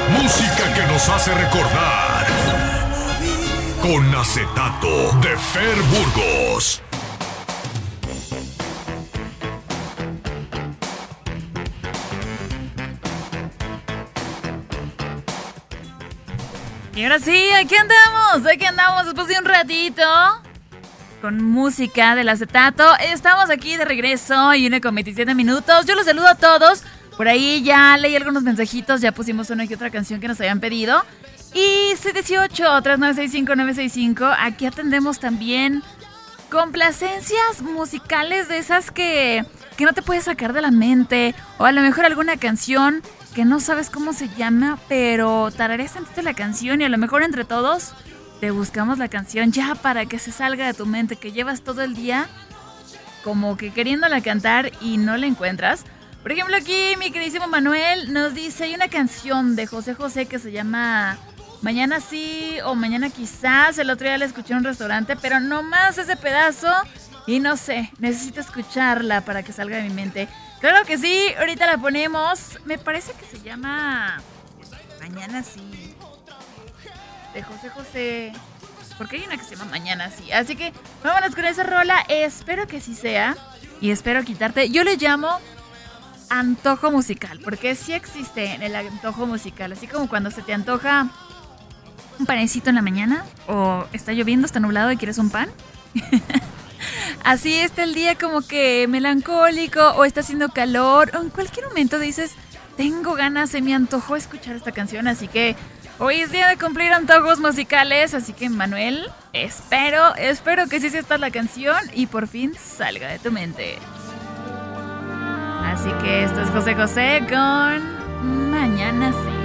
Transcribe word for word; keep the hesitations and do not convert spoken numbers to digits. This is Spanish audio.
Música que nos hace recordar. Con acetato de Fer Burgos. Y ahora sí, aquí andamos, aquí andamos después de un ratito con música del acetato. Estamos aquí de regreso y una con veintisiete minutos. Yo los saludo a todos. Por ahí ya leí algunos mensajitos, ya pusimos una y otra canción que nos habían pedido. Y seis uno ocho, tres nueve seis cinco, nueve seis cinco, aquí atendemos también complacencias musicales de esas que, que no te puedes sacar de la mente. O a lo mejor alguna canción que no sabes cómo se llama, pero tarareas tantito la canción y a lo mejor entre todos te buscamos la canción ya para que se salga de tu mente, que llevas todo el día como que queriéndola cantar y no la encuentras. Por ejemplo, aquí mi queridísimo Manuel nos dice, hay una canción de José José que se llama Mañana sí o Mañana quizás. El otro día la escuché en un restaurante, pero no más ese pedazo y no sé, necesito escucharla para que salga de mi mente. Claro que sí, ahorita la ponemos. Me parece que se llama Mañana sí, de José José, porque hay una que se llama Mañana sí. Así que vámonos con esa rola. Espero que sí sea y espero quitarte. Yo le llamo antojo musical, porque sí existe el antojo musical. Así como cuando se te antoja un panecito en la mañana, o está lloviendo, está nublado y quieres un pan. Así está el día como que melancólico, o está haciendo calor, o en cualquier momento dices, tengo ganas, se me antojó escuchar esta canción. Así que hoy es día de cumplir antojos musicales. Así que Manuel, espero, espero que sí sea esta la canción y por fin salga de tu mente. Así que esto es José José con Mañana sí.